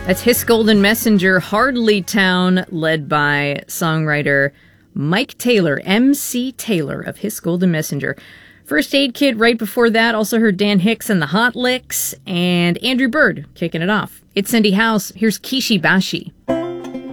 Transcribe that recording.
That's His Golden Messenger, Hardly Town, led by songwriter Mike Taylor, MC Taylor of His Golden Messenger. First Aid Kit right before that. Also heard Dan Hicks and the Hot Licks, and Andrew Bird kicking it off. It's Cindy House. Here's Kishi Bashi.